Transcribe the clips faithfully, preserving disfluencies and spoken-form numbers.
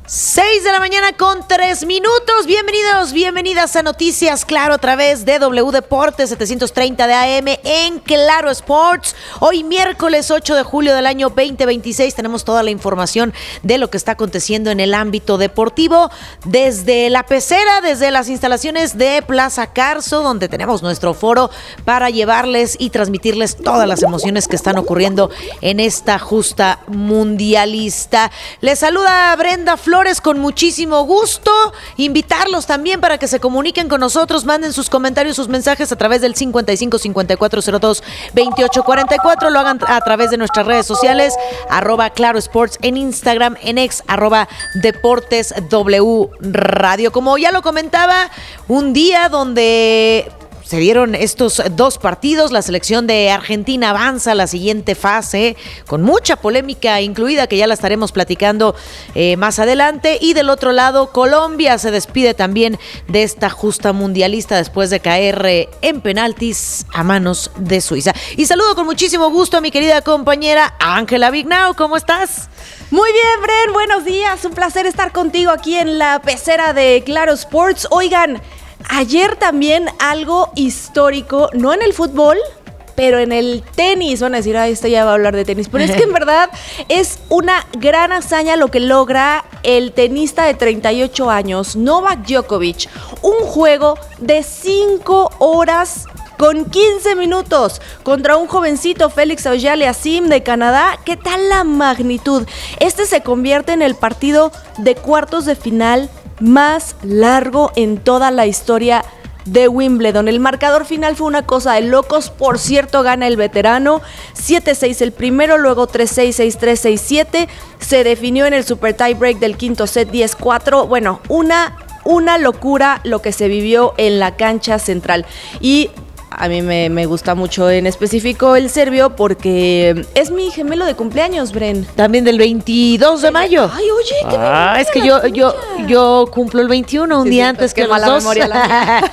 seis de la mañana con tres minutos. Bienvenidos, bienvenidas a Noticias Claro a través de W Deportes setecientos treinta de A M en Claro Sports. Hoy miércoles ocho de julio del año veinte veintiséis tenemos toda la información de lo que está aconteciendo en el ámbito deportivo desde la pecera, desde las instalaciones de Plaza Carso, donde tenemos nuestro foro para llevarles y transmitirles todas las emociones que están ocurriendo en esta justa mundialista. Les saluda Brenda Flores con muchísimo gusto. Invitarlos también para que se comuniquen con nosotros, manden sus comentarios, sus mensajes a través del cincuenta y cinco cincuenta y cuatro cero dos veintiocho cuarenta y cuatro, lo hagan a través de nuestras redes sociales, arroba Claro Sports en Instagram, en ex, arroba Deportes W Radio. Como ya lo comentaba, un día donde se dieron estos dos partidos, la selección de Argentina avanza a la siguiente fase, con mucha polémica incluida, que ya la estaremos platicando eh, más adelante, y del otro lado, Colombia se despide también de esta justa mundialista después de caer eh, en penaltis a manos de Suiza. Y saludo con muchísimo gusto a mi querida compañera Ángela Vignau, ¿cómo estás? Muy bien, Bren, buenos días, un placer estar contigo aquí en la pecera de Claro Sports. Oigan, ayer también algo histórico, no en el fútbol, pero en el tenis. Van a decir, ah, este ya va a hablar de tenis. Pero es que en verdad es una gran hazaña lo que logra el tenista de treinta y ocho años, Novak Djokovic. Un juego de cinco horas con quince minutos contra un jovencito, Félix Auger-Aliassime de Canadá. ¿Qué tal la magnitud? Este se convierte en el partido de cuartos de final más largo en toda la historia de Wimbledon. El marcador final fue una cosa de locos. Por cierto, gana el veterano siete seis el primero, luego tres seis, seis tres, seis siete. Se definió en el super tie break del quinto set diez cuatro. Bueno, una, una locura lo que se vivió en la cancha central. Y a mí me, me gusta mucho en específico el serbio porque es mi gemelo de cumpleaños, Bren. También del veintidós de mayo. Ay, oye, qué Ah, es que yo, yo, yo cumplo el veintiuno, un sí, día sí, antes qué que mala los dos. memoria la mía.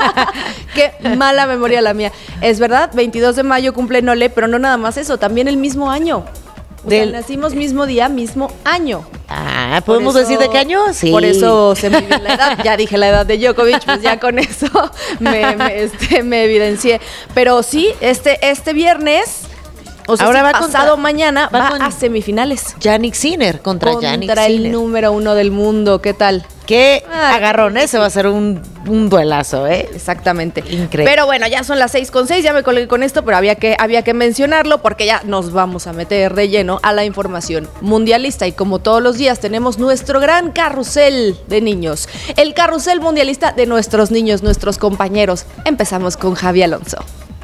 Qué mala memoria la mía. Es verdad, veintidós de mayo cumple Nole, pero no nada más eso, también el mismo año. O Del... sea, nacimos mismo día, mismo año. Ah, ¿podemos eso, decir de qué año? Sí. Por eso se me dio la edad. Ya dije la edad de Djokovic, pues ya con eso me, me, este, me evidencié. Pero sí, este, este viernes, o sea, ahora si va pasado contra, mañana, va, va a semifinales. Jannik Sinner contra Jannik Sinner. Contra el número uno del mundo, ¿qué tal? Qué ah, agarrón, ese va a ser un, un duelazo, ¿eh? Exactamente. Increíble. Pero bueno, ya son las seis con seis, ya me colgué con esto, pero había que, había que mencionarlo porque ya nos vamos a meter de lleno a la información mundialista. Y como todos los días tenemos nuestro gran carrusel de niños, el carrusel mundialista de nuestros niños, nuestros compañeros. Empezamos con Javi Alonso.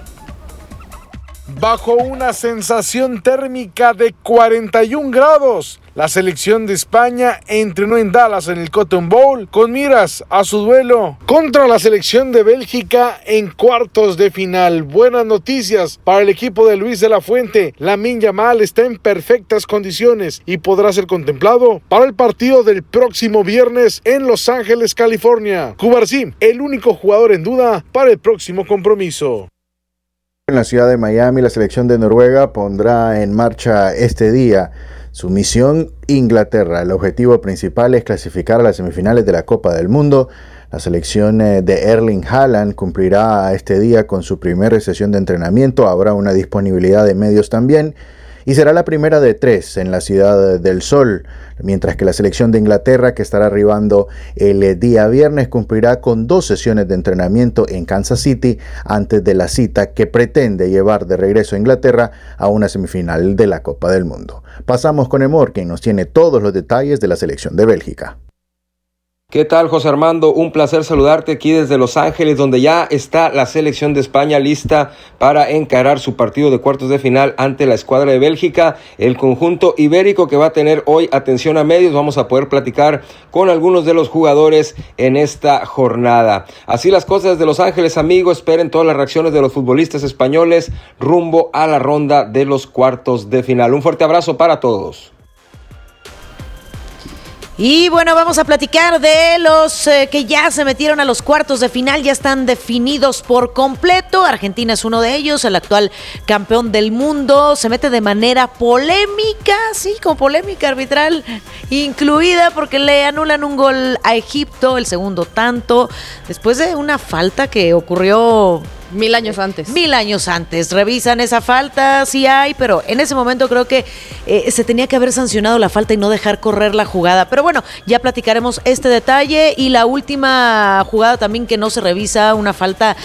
Bajo una sensación térmica de cuarenta y un grados, la selección de España entrenó en Dallas en el Cotton Bowl con miras a su duelo contra la selección de Bélgica en cuartos de final. Buenas noticias para el equipo de Luis de la Fuente. Lamine Yamal está en perfectas condiciones y podrá ser contemplado para el partido del próximo viernes en Los Ángeles, California. Cubarsí, el único jugador en duda para el próximo compromiso. En la ciudad de Miami, la selección de Noruega pondrá en marcha este día su misión Inglaterra. El objetivo principal es clasificar a las semifinales de la Copa del Mundo. La selección de Erling Haaland cumplirá este día con su primera sesión de entrenamiento. Habrá una disponibilidad de medios también. Y será la primera de tres en la Ciudad del Sol, mientras que la selección de Inglaterra, que estará arribando el día viernes, cumplirá con dos sesiones de entrenamiento en Kansas City antes de la cita que pretende llevar de regreso a Inglaterra a una semifinal de la Copa del Mundo. Pasamos con Emor, quien nos tiene todos los detalles de la selección de Bélgica. ¿Qué tal, José Armando? Un placer saludarte aquí desde Los Ángeles, donde ya está la selección de España lista para encarar su partido de cuartos de final ante la escuadra de Bélgica. El conjunto ibérico que va a tener hoy atención a medios. Vamos a poder platicar con algunos de los jugadores en esta jornada. Así las cosas desde Los Ángeles, amigos. Esperen todas las reacciones de los futbolistas españoles rumbo a la ronda de los cuartos de final. Un fuerte abrazo para todos. Y bueno, vamos a platicar de los eh, que ya se metieron a los cuartos de final, ya están definidos por completo. Argentina es uno de ellos, el actual campeón del mundo. Se mete de manera polémica, sí, con polémica arbitral incluida, porque le anulan un gol a Egipto, el segundo tanto, después de una falta que ocurrió Mil años antes. Mil años antes. Revisan esa falta, sí hay, pero en ese momento creo que eh, se tenía que haber sancionado la falta y no dejar correr la jugada. Pero bueno, ya platicaremos este detalle. Y la última jugada también que no se revisa, una falta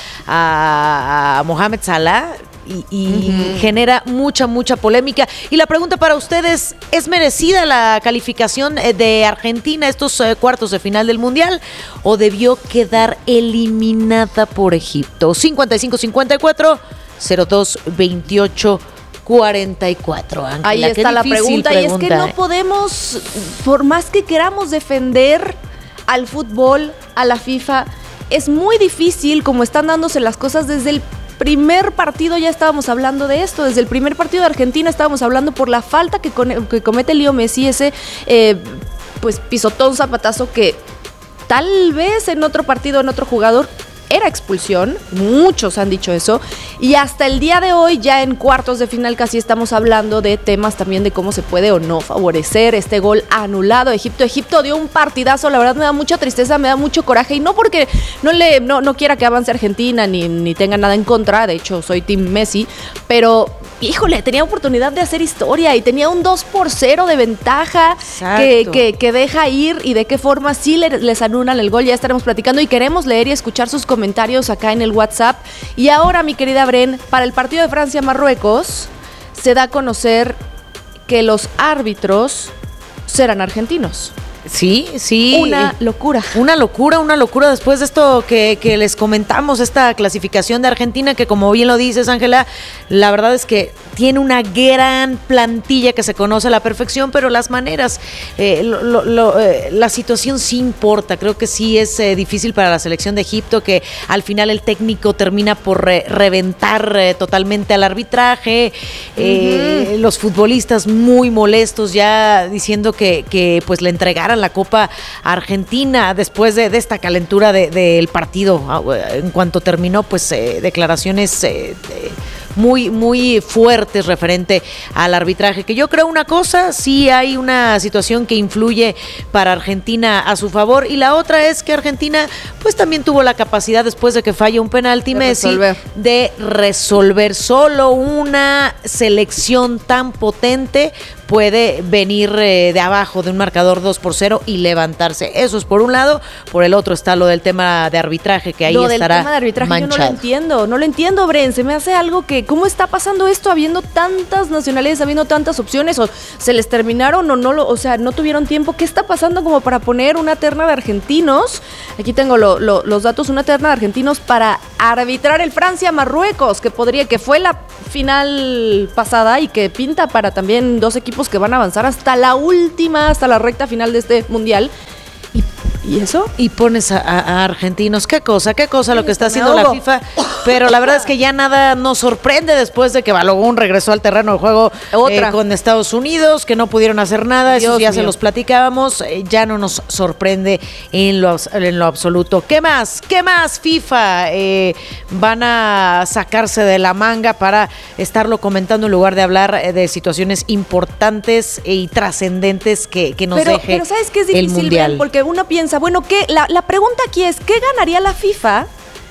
a, a Mohamed Salah. Y, y uh-huh. genera mucha, mucha polémica. Y la pregunta para ustedes, ¿es merecida la calificación de Argentina a estos eh, cuartos de final del Mundial o debió quedar eliminada por Egipto? cincuenta y cinco cincuenta y cuatro, cero dos veintiocho cuarenta y cuatro. Ángela, ahí está la pregunta, pregunta, y es que no podemos, por más que queramos defender al fútbol, a la FIFA, es muy difícil como están dándose las cosas desde el primer partido. Ya estábamos hablando de esto, desde el primer partido de Argentina estábamos hablando por la falta que, con, que comete Leo Messi, ese eh, pues pisotón, zapatazo que tal vez en otro partido, en otro jugador era expulsión, muchos han dicho eso, y hasta el día de hoy, ya en cuartos de final casi estamos hablando de temas también de cómo se puede o no favorecer este gol anulado a Egipto. Egipto dio un partidazo, la verdad me da mucha tristeza, me da mucho coraje, y no porque no le no, no quiera que avance Argentina, ni, ni tenga nada en contra, de hecho soy team Messi, pero híjole, tenía oportunidad de hacer historia y tenía un dos por cero de ventaja que, que, que deja ir, y de qué forma sí le, les anulan el gol. Ya estaremos platicando y queremos leer y escuchar sus comentarios acá en el WhatsApp. Y ahora, mi querida Bren, para el partido de Francia-Marruecos se da a conocer que los árbitros serán argentinos. Sí, sí. Una locura. Una locura, una locura después de esto que, que les comentamos, esta clasificación de Argentina, que como bien lo dices, Ángela, la verdad es que tiene una gran plantilla que se conoce a la perfección, pero las maneras, eh, lo, lo, lo, eh, la situación sí importa. Creo que sí es eh, difícil para la selección de Egipto, que al final el técnico termina por re, reventar eh, totalmente al arbitraje. Eh, uh-huh. Los futbolistas muy molestos ya diciendo que, que pues le entregaran la Copa a Argentina después de, de esta calentura del de, de partido. En cuanto terminó, pues eh, declaraciones eh, de, muy, muy fuertes referente al arbitraje, que yo creo una cosa, sí hay una situación que influye para Argentina a su favor, y la otra es que Argentina pues también tuvo la capacidad, después de que falla un penalti Messi, resolver. de resolver. Solo una selección tan potente puede venir eh, de abajo de un marcador dos por cero y levantarse. Eso es por un lado. Por el otro está lo del tema de arbitraje, que ahí lo estará del tema de arbitraje manchado. Yo no lo entiendo, no lo entiendo, Bren. Se me hace algo que, ¿cómo está pasando esto habiendo tantas nacionalidades, habiendo tantas opciones? O se les terminaron o no, lo, o sea, no tuvieron tiempo. ¿Qué está pasando como para poner una terna de argentinos? Aquí tengo lo, lo, los datos, una terna de argentinos para arbitrar el Francia-Marruecos, que podría, que fue la final pasada y que pinta para también dos equipos que van a avanzar hasta la última, hasta la recta final de este mundial. ¿Y, y eso? Y pones a, a argentinos. Qué cosa, qué cosa lo que está haciendo la FIFA. Pero la verdad es que ya nada nos sorprende después de que Balogun regresó al terreno de juego eh, con Estados Unidos, que no pudieron hacer nada. Dios Eso ya mío. se los platicábamos. Eh, ya no nos sorprende en lo, en lo absoluto. ¿Qué más? ¿Qué más, FIFA? Eh, van a sacarse de la manga para estarlo comentando en lugar de hablar de situaciones importantes y trascendentes que, que nos pero, deje pero ¿sabes qué es difícil, el mundial? Ben? Porque uno piensa, bueno, ¿qué? La, la pregunta aquí es, ¿qué ganaría la FIFA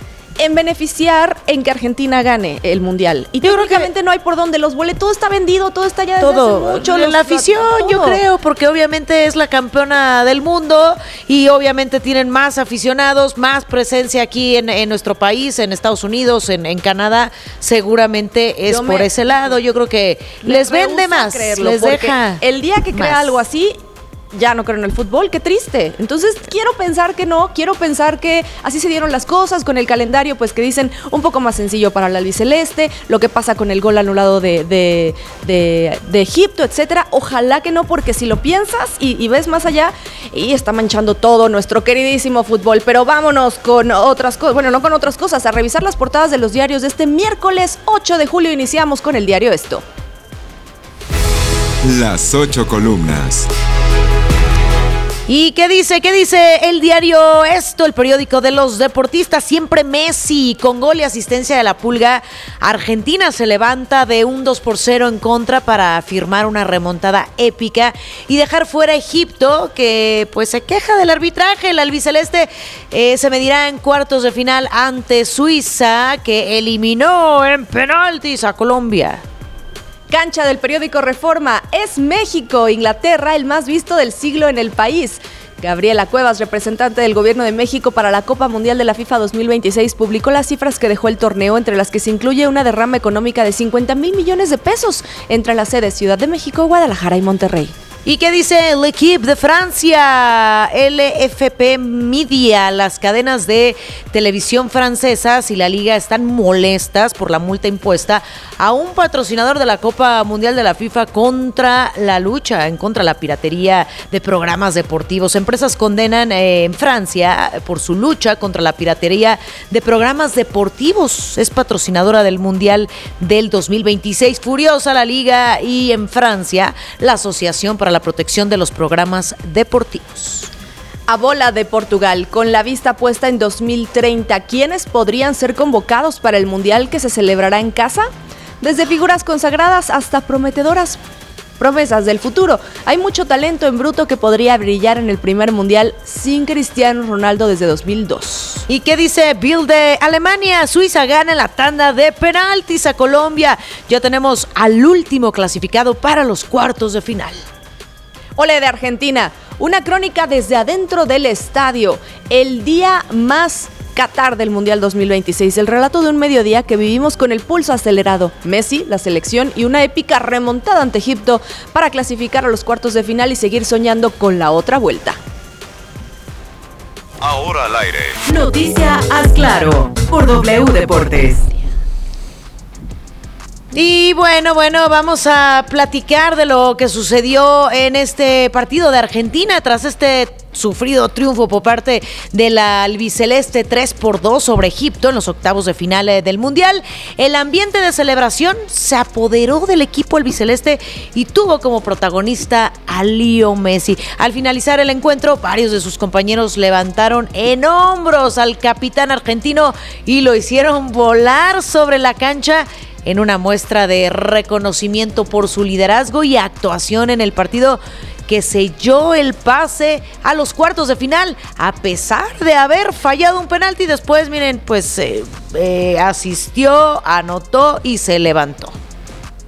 en beneficiar en que Argentina gane el mundial? Y yo técnicamente creo que no hay por dónde, los boletos, todo está vendido, todo está ya desde todo, hace mucho. La, la afición, todo. Yo creo, porque obviamente es la campeona del mundo y obviamente tienen más aficionados, más presencia aquí en, en nuestro país, en Estados Unidos, en, en Canadá, seguramente es yo por me, ese lado. Yo creo que les vende más, creerlo, les deja el día que crea más. algo así, ya no creo en el fútbol, qué triste. Entonces quiero pensar que no, quiero pensar que así se dieron las cosas con el calendario, pues que dicen un poco más sencillo para la albiceleste, lo que pasa con el gol anulado de, de, de, de Egipto, etcétera. Ojalá que no, porque si lo piensas y, y ves más allá, y está manchando todo nuestro queridísimo fútbol. Pero vámonos con otras cosas, bueno, no con otras cosas, a revisar las portadas de los diarios de este miércoles ocho de julio. Iniciamos con el diario Esto. Las ocho columnas. ¿Y qué dice? ¿Qué dice el diario Esto, el periódico de los deportistas? Siempre Messi, con gol y asistencia de la Pulga. Argentina se levanta de un dos por cero en contra para firmar una remontada épica y dejar fuera a Egipto, que pues se queja del arbitraje. El albiceleste eh, se medirá en cuartos de final ante Suiza, que eliminó en penaltis a Colombia. Cancha del periódico Reforma. Es México, Inglaterra, el más visto del siglo en el país. Gabriela Cuevas, representante del Gobierno de México para la Copa Mundial de la FIFA dos mil veintiséis, publicó las cifras que dejó el torneo, entre las que se incluye una derrama económica de cincuenta mil millones de pesos entre las sedes Ciudad de México, Guadalajara y Monterrey. ¿Y qué dice L'Équipe de Francia? L F P Media, las cadenas de televisión francesas y la liga están molestas por la multa impuesta a un patrocinador de la Copa Mundial de la FIFA contra la lucha, en contra de la piratería de programas deportivos. Empresas condenan eh, en Francia por su lucha contra la piratería de programas deportivos. Es patrocinadora del Mundial del dos mil veintiséis. Furiosa la liga y en Francia la Asociación para la Protección de los Programas Deportivos. A bola de Portugal, con la vista puesta en dos mil treinta, ¿quiénes podrían ser convocados para el Mundial que se celebrará en casa? Desde figuras consagradas hasta prometedoras promesas del futuro. Hay mucho talento en bruto que podría brillar en el primer Mundial sin Cristiano Ronaldo desde dos mil dos. ¿Y qué dice Bill de Alemania? Suiza gana la tanda de penaltis a Colombia. Ya tenemos al último clasificado para los cuartos de final. Ole de Argentina, una crónica desde adentro del estadio, el día más Qatar del Mundial dos mil veintiséis, el relato de un mediodía que vivimos con el pulso acelerado, Messi, la selección y una épica remontada ante Egipto para clasificar a los cuartos de final y seguir soñando con la otra vuelta. Ahora al aire. Noticia Haz Claro por W Deportes. Y bueno, bueno, vamos a platicar de lo que sucedió en este partido de Argentina tras este sufrido triunfo por parte de la albiceleste tres por dos sobre Egipto en los octavos de final del Mundial. El ambiente de celebración se apoderó del equipo albiceleste y tuvo como protagonista a Leo Messi. Al finalizar el encuentro, varios de sus compañeros levantaron en hombros al capitán argentino y lo hicieron volar sobre la cancha en una muestra de reconocimiento por su liderazgo y actuación en el partido que selló el pase a los cuartos de final, a pesar de haber fallado un penalti. Después, miren, pues eh, eh, asistió, anotó y se levantó.